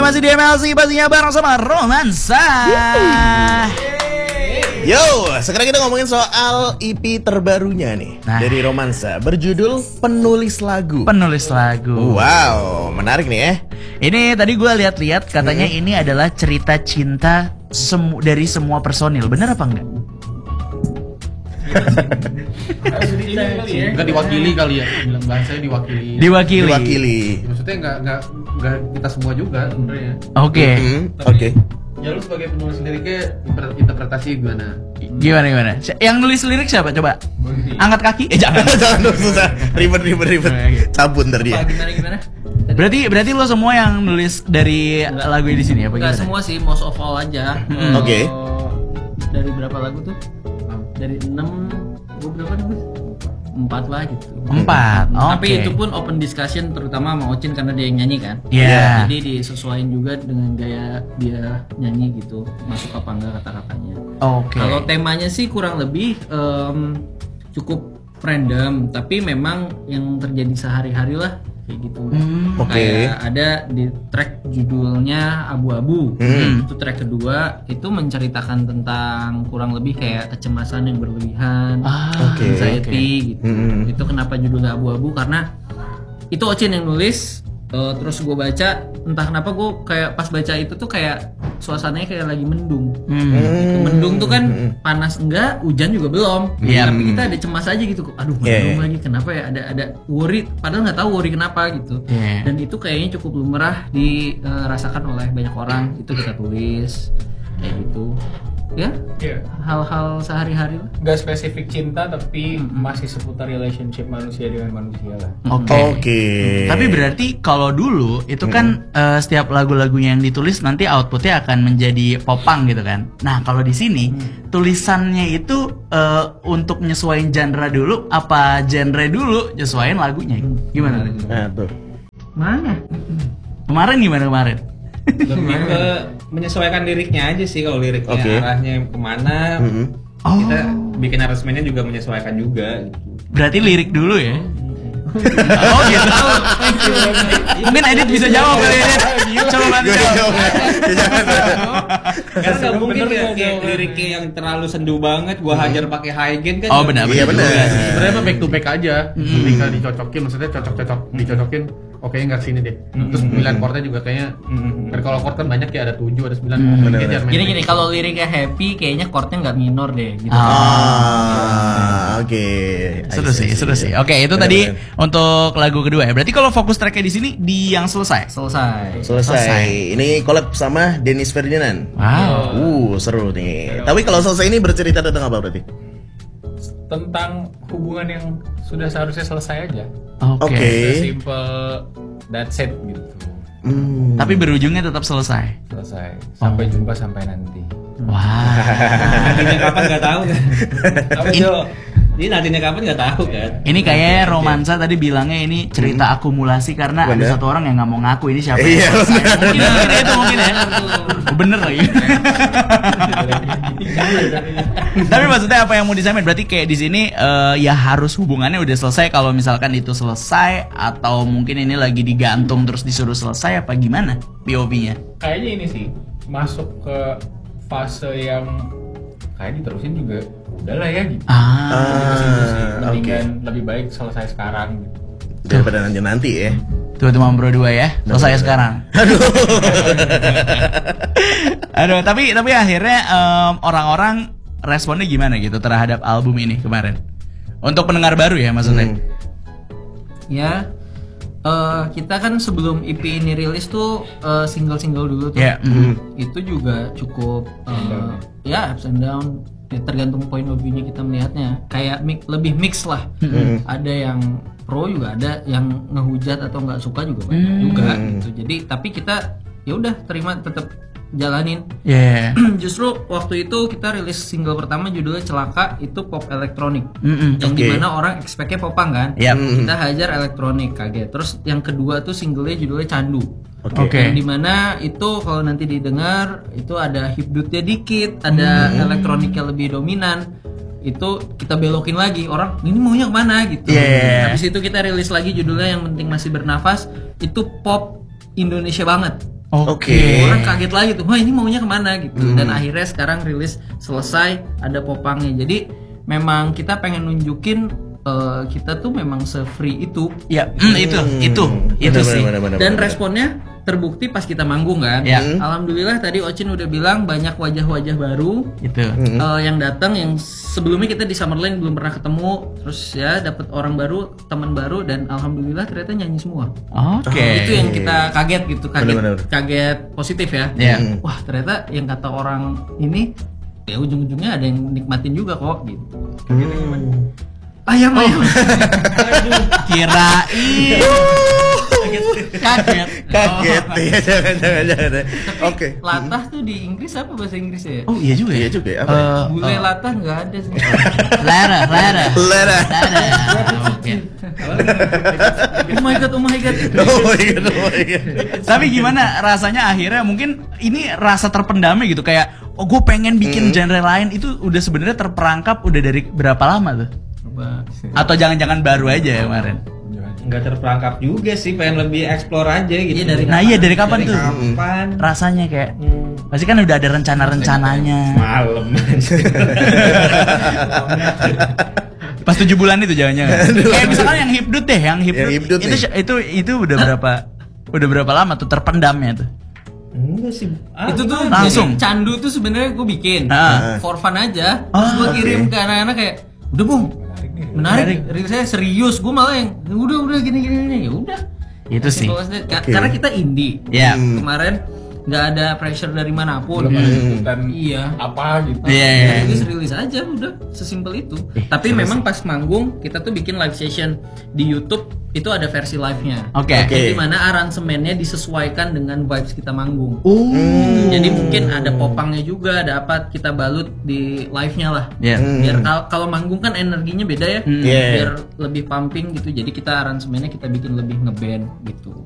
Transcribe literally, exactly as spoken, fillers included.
masih di M L C pastinya bareng sama Romansa. Yo, sekarang kita ngomongin soal E P terbarunya nih, nah, dari Romansa berjudul Penulis Lagu. Penulis Lagu. Wow, menarik nih ya. Ini tadi gue lihat-lihat katanya hmm. ini adalah cerita cinta semu- dari semua personil. Bener apa enggak? Enggak diwakili kali ya, bilang bahasanya diwakili. Diwakili. Diwakili. Maksudnya enggak enggak enggak kita semua juga sebenarnya. Oke. Okay. Mm-hmm. Oke. Okay. Ya lu sebagai penulis liriknya interpretasi gimana? Gimana gimana? Yang nulis lirik siapa coba? Angkat kaki? Eh jangan. Jangan susah. Ribet ribet ribet. Cabut ntar dia. Gimana gimana? Berarti berarti lo semua yang nulis dari enggak, lagu di sini apa? Enggak semua sih, most of all aja. Hmm. Oke. Okay. Dari berapa lagu tuh? Dari enam, gue berapa nih Gus? empat lah gitu. Empat. Hmm. Okay. Tapi itu pun open discussion terutama sama Ocin karena dia yang nyanyi kan. Iya. Yeah. Jadi disesuaikan juga dengan gaya dia nyanyi gitu. Masuk apa enggak kata-katanya. Oke. Okay. Kalau temanya sih kurang lebih um, cukup random, tapi memang yang terjadi sehari-hari lah kayak gitu. Hmm. Oke. Okay. Kayak ada di track judulnya Abu-Abu. Hmm. Itu track kedua itu menceritakan tentang kurang lebih kayak kecemasan yang berlebihan, ah, okay. anxiety okay. gitu. Hmm. Itu kenapa judulnya Abu-Abu karena itu Ocin yang nulis. Uh, terus gue baca, entah kenapa gue kayak pas baca itu tuh kayak suasananya kayak lagi mendung. Hmm. Gitu. Mendung tuh kan panas enggak, hujan juga belum. Yeah. Tapi kita ada cemas aja gitu. Aduh mendung Yeah. lagi, kenapa ya? Ada ada worry, padahal nggak tahu worry kenapa gitu. Yeah. Dan itu kayaknya cukup lumrah dirasakan oleh banyak orang. Itu kita tulis kayak gitu. Ya, yeah. hal-hal sehari-hari lah. Gak spesifik cinta tapi mm-hmm. masih seputar relationship manusia dengan manusia lah. Oke. Okay. Oke. Okay. Tapi berarti kalau dulu itu kan mm-hmm. uh, setiap lagu-lagunya yang ditulis nanti outputnya akan menjadi popang gitu kan. Nah kalau di sini mm. tulisannya itu uh, untuk nyesuaiin genre dulu apa genre dulu nyesuaiin lagunya? Gimana? Nah tuh. Mana? Kemarin gimana kemarin? Lebih ke menyesuaikan liriknya aja sih, kalau liriknya okay. arahnya kemana, mm-hmm. oh. kita bikin aransemennya juga menyesuaikan juga gitu. Berarti lirik dulu ya? Oh gitu. Mungkin Edit bisa jawab kali Edit. Coba bantu jawab. Karena nggak mungkin kayak, kayak liriknya yang terlalu sendu banget, gua hajar pakai high gain kan. Oh benar, iya benar. Sebenarnya mah back to back aja. Ketika dicocokin, maksudnya cocok-cocok, dicocokin. Oke nggak sini deh. Terus pemilihan chordnya juga kayaknya. Dan kalau chord kan banyak ya, ada tujuh, ada sembilan. Gini-gini, kalau liriknya happy, kayaknya chordnya nggak minor deh. Gitu. Ah, oke. Okay. Seru sih, seru sih. Oke, okay, itu bener, tadi bener. Untuk lagu kedua ya. Berarti kalau fokus tracknya di sini di yang selesai. Selesai. Selesai. selesai. Ini collab sama Dennis Ferdinand. Wow. Uh, seru nih. Tapi kalau selesai ini bercerita tentang apa berarti? Tentang hubungan yang sudah seharusnya selesai aja. Oke. Okay. Okay. Simple, that's it gitu. Hmm. Tapi berujungnya tetap selesai. Selesai. Sampai oh. jumpa sampai nanti. Wah. Nantinya kapan nggak tahu kan? Apa Jo? Ini nantinya kapan nggak tahu kan? Ini kayaknya Romansa tadi bilangnya ini cerita hmm. akumulasi karena bener. Ada satu orang yang nggak mau ngaku ini siapa? Iya. Mungkin, mungkin itu mungkin ya. Bener lagi. Tapi maksudnya apa yang mau disampaikan? Berarti kayak di sini uh, ya harus hubungannya udah selesai. Kalau misalkan itu selesai atau mungkin ini lagi digantung terus disuruh selesai apa gimana P O V-nya? Kayaknya ini sih masuk ke fase yang kayak diterusin juga udahlah ya gitu. Ah, ah oke. Okay. Lebih baik selesai sekarang gitu. Daripada nanti nanti ya. Tuh teman bro dua ya, selesai sekarang. Aduh. Aduh, tapi tapi akhirnya um, orang-orang responnya gimana gitu terhadap album ini kemarin? Untuk pendengar baru ya maksudnya. Hmm. Ya. Uh, kita kan sebelum E P ini rilis tuh uh, single-single dulu tuh, yeah. mm-hmm. itu juga cukup uh, ya ups and down, ya, tergantung point of view-nya kita melihatnya. Kayak mix, lebih mix lah, mm-hmm. ada yang pro juga ada, yang ngehujat atau nggak suka juga banyak mm-hmm. juga gitu. Jadi tapi kita ya udah terima, tetap jalanin. Yeah. Justru waktu itu kita rilis single pertama judulnya Celaka, itu pop elektronik. Mm-hmm. Yang okay. dimana orang expect-nya popang kan. Yep. Kita hajar elektronik kaget. Terus yang kedua tuh singlenya judulnya Candu. Oke. Okay. Yang dimana itu kalau nanti didengar itu ada hipdutnya dikit, ada mm-hmm. elektroniknya lebih dominan. Itu kita belokin lagi, orang ini maunya kemana gitu. Yeah. Habis itu kita rilis lagi judulnya Yang Penting Masih Bernafas. Itu pop Indonesia banget. Oke. Orang kaget lagi tuh, wah ini maunya kemana gitu. Dan akhirnya sekarang rilis selesai, ada popangnya. Jadi memang kita pengen nunjukin uh, kita tuh memang se-free itu. Ya, mm, itu, itu, itu Bener, sih. bener, bener, Dan bener. responnya terbukti pas kita manggung kan. Ya. Alhamdulillah tadi Ocin udah bilang banyak wajah-wajah baru Itu. uh, yang datang yang sebelumnya kita di Summerland belum pernah ketemu, terus ya dapat orang baru, teman baru, dan alhamdulillah ternyata nyanyi semua. Oke. Itu yang kita kaget gitu, kaget Bener-bener. kaget positif ya. Iya. Wah ternyata yang kata orang ini ya ujung-ujungnya ada yang nikmatin juga kok gitu. Ayam ayam. Aduh, kirain. Kaget. Kaget Oh. ya, jangan jangan jangan. Oke. Latah tuh di Inggris apa bahasa Inggrisnya ya? Oh iya juga ya. Iya juga ya. Apa ya? Eh, Bule latah nggak ada sih. Lara, Lara. Lera. Lara. Oke. Oh my god, oh my god. Oh my god, oh my god. Tapi gimana rasanya akhirnya mungkin ini rasa terpendamnya gitu kayak oh gue pengen bikin genre lain itu udah sebenarnya terperangkap udah dari berapa lama tuh? Coba. Atau jangan-jangan baru aja ya kemarin? Nggak terperangkap juga sih, pengen lebih explore aja gitu. Iya, dari Nah iya dari kapan Dari tuh? kapan? Rasanya kayak pasti kan udah ada rencana-rencananya. Malam. Pas tujuh bulan itu jangan-jangan. Kayak misalkan yang hipdut deh, yang hipdut, Yang hipdut itu nih. itu itu udah berapa udah berapa lama tuh terpendamnya tuh? Enggak sih. Ah, Itu tuh Langsung. jadi candu tuh sebenarnya gue bikin Ah. for fun aja. Terus Ah, gue oke. kirim ke anak-anak kayak, udah bung, menarik. Menarik. Saya serius. Gue malah yang, udah udah gini gini gini. Ya udah. Itu sih. Simple as that. Ka- Oke. Karena kita indie. Ya. Kemarin nggak ada pressure dari manapun. belum ada tuntutan Iya. apa gitu. Iya, iya. Rilis rilis aja udah sesimpel itu. Tapi memang pas manggung kita tuh bikin live session di YouTube itu ada versi live-nya. Oke. Oke. Jadi mana aransemennya disesuaikan dengan vibes kita manggung. Oh. Jadi mungkin ada popangnya juga, ada apa kita balut di live-nya lah. Ya. Biar kal- kalau manggung kan energinya beda ya. Iya. Biar lebih pumping gitu. Jadi kita aransemennya kita bikin lebih ngeband gitu.